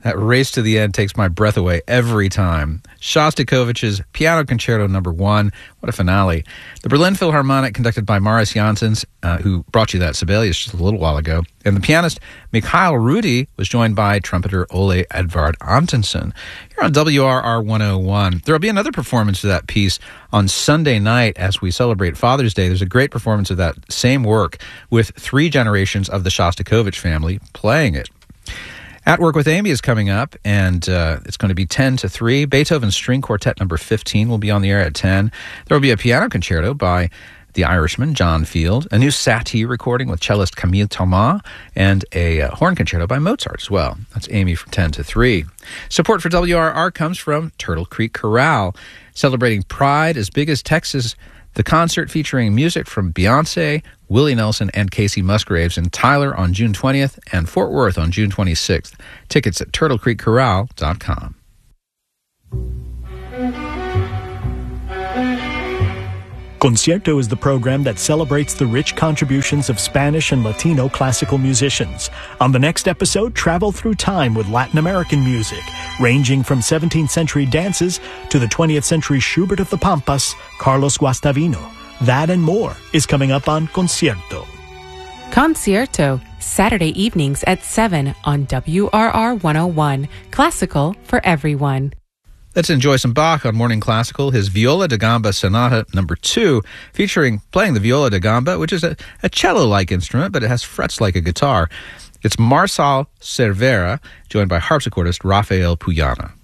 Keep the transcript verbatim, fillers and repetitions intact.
That race to the end takes my breath away every time. Shostakovich's Piano Concerto Number One. What a finale. The Berlin Philharmonic, conducted by Marius Janssens, uh, who brought you that Sibelius just a little while ago. And the pianist Mikhail Rudy was joined by trumpeter Ole Edvard Antonsen. Here on W R R one oh one. There will be another performance of that piece on Sunday night as we celebrate Father's Day. There's a great performance of that same work with three generations of the Shostakovich family playing it. At Work with Amy is coming up, and uh, it's going to be ten to three. Beethoven String Quartet number fifteen will be on the air at ten. There will be a piano concerto by the Irishman, John Field, a new Satie recording with cellist Camille Thomas, and a uh, horn concerto by Mozart as well. That's Amy from ten to three. Support for W R R comes from Turtle Creek Chorale, celebrating Pride as Big as Texas. The concert featuring music from Beyonce, Willie Nelson, and Casey Musgraves in Tyler on June twentieth and Fort Worth on June twenty-sixth. Tickets at turtle creek chorale dot com. Concierto is the program that celebrates the rich contributions of Spanish and Latino classical musicians. On the next episode, travel through time with Latin American music, ranging from seventeenth century dances to the twentieth century Schubert of the Pampas, Carlos Guastavino. That and more is coming up on Concierto. Concierto, Saturday evenings at seven on W R R one oh one. Classical for everyone. Let's enjoy some Bach on Morning Classical, his Viola da Gamba Sonata number two, featuring playing the viola da gamba, which is a, a cello-like instrument, but it has frets like a guitar. It's Marçal Cervera, joined by harpsichordist Rafael Puyana.